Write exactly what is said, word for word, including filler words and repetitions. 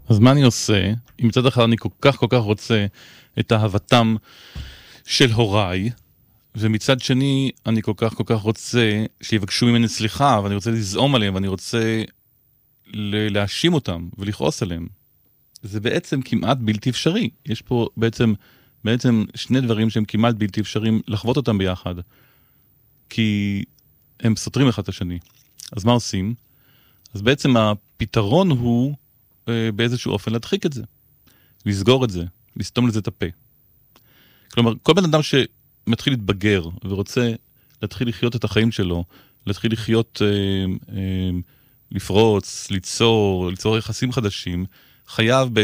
אז מה אני עושה? אם מצד אחד אני כל כך כל כך רוצה את אהבתם של הוריי, ומצד שני אני כל כך כל כך רוצה שיבקשו ממני סליחה, ואני רוצה לזעום עליהם, ואני רוצה להאשים אותם ולכעוס עליהם. זה בעצם כמעט בלתי אפשרי. יש פה בעצם, בעצם שני דברים שהם כמעט בלתי אפשריים לחוות אותם ביחד. כי הם סותרים אחד את השני. אז מה עושים? אז בעצם הפתרון הוא אה, באיזשהו אופן להדחיק את זה. לסגור את זה, לסתום לזה את הפה. כלומר, כל בן אדם שמתחיל להתבגר ורוצה להתחיל לחיות את החיים שלו, להתחיל לחיות, אה, אה, לפרוץ, ליצור, ליצור יחסים חדשים, חייב